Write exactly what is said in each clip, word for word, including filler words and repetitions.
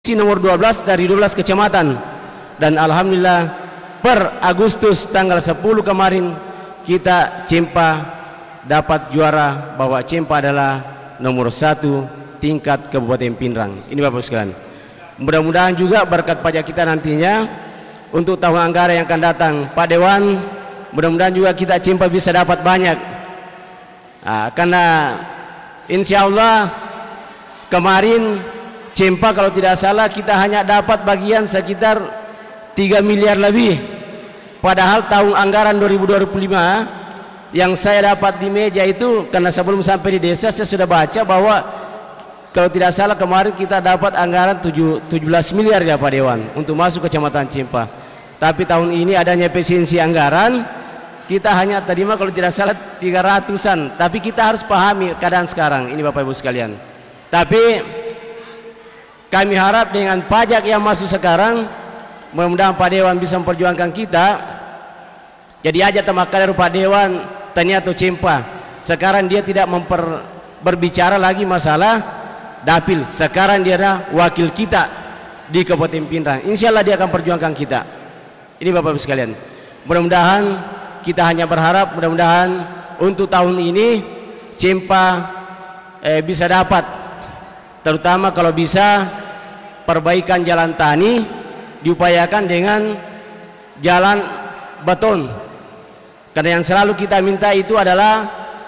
nomor dua belas dari dua belas kecamatan, dan alhamdulillah per Agustus tanggal sepuluh kemarin kita Cempa dapat juara, bahwa Cempa adalah nomor satu tingkat Kabupaten Pindrang. Ini Bapak sekalian, mudah-mudahan juga berkat pajak kita nantinya untuk tahun anggaran yang akan datang, Pak Dewan, mudah-mudahan juga kita Cempa bisa dapat banyak, nah, karena insya Allah kemarin Cempa kalau tidak salah kita hanya dapat bagian sekitar tiga miliar lebih, padahal tahun anggaran dua ribu dua puluh lima yang saya dapat di meja itu, karena sebelum sampai di desa saya sudah baca bahwa kalau tidak salah kemarin kita dapat anggaran tujuh belas miliar ya Pak Dewan untuk masuk kecamatan Cempa. Tapi tahun ini adanya efisiensi anggaran, kita hanya terima kalau tidak salah tiga ratusan, tapi kita harus pahami keadaan sekarang ini Bapak Ibu sekalian. Tapi kami harap dengan pajak yang masuk sekarang, mudah-mudahan Pak Dewan bisa memperjuangkan kita. Jadi aja temakadar Pak Dewan ternyata Cempa sekarang dia tidak memper, berbicara lagi masalah dapil, sekarang dia adalah wakil kita di Kabupaten Pindrang. Insya Allah dia akan perjuangkan kita. Ini Bapak Ibu sekalian, mudah-mudahan kita hanya berharap mudah-mudahan untuk tahun ini Cempa eh, bisa dapat, terutama kalau bisa perbaikan jalan tani diupayakan dengan jalan beton, karena yang selalu kita minta itu adalah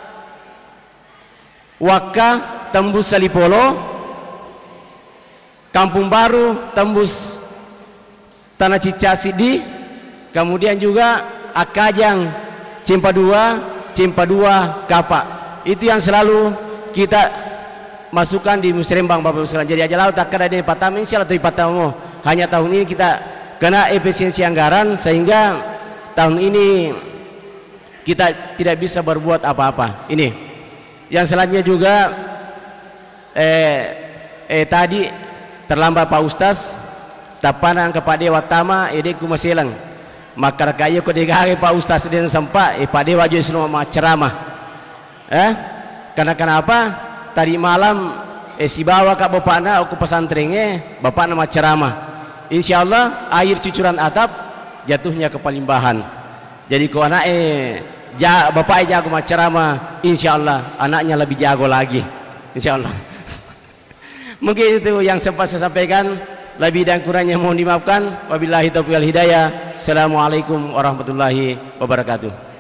Waka tembus Salipolo, Kampung Baru tembus Tanah Cicasidi, kemudian juga Akajang Cempa dua, Cempa dua Kapak. Itu yang selalu kita masukkan di musrembang Bapak Ibu sekalian. Jadi aja laut tak ada di Patam, insyaallah di Patam. Hanya tahun ini kita kena efisiensi anggaran sehingga tahun ini kita tidak bisa berbuat apa-apa. Ini yang selanjutnya juga eh, eh tadi terlambat Pak Ustaz tapanang kepada Watama edek kumaselang maka kayu ko digare Pak Ustaz den sempat eh Pak Dewa jadi semua ceramah eh karena kenapa tadi malam eh si bawa kak bapakna aku pesantrennya bapak nama ceramah, insya Allah air cucuran atap jatuhnya ke palimbahan. Jadi ko anak eh ja, bapak jago ceramah, insya Allah anaknya lebih jago lagi, insya Allah. Mungkin itu yang sempat saya sampaikan, lebih dan kurangnya mohon dimaafkan. Wabillahi taufiq wal hidayah. Assalamualaikum warahmatullahi wabarakatuh.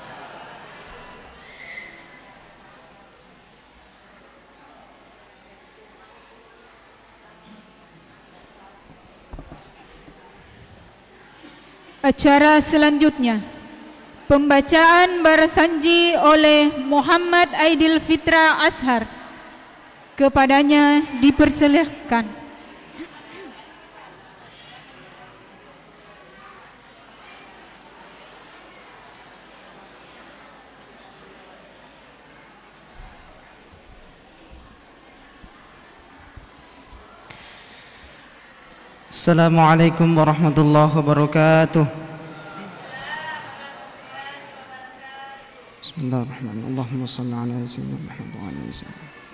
Acara selanjutnya, pembacaan barasanji oleh Muhammad Aidil Fitra Ashar. Kepadanya dipersilahkan. Assalamualaikum warahmatullahi wabarakatuh. Bismillahirrahmanirrahim. Allahumma shalli ala sayyidina Muhammad wa ala alihi wasallam.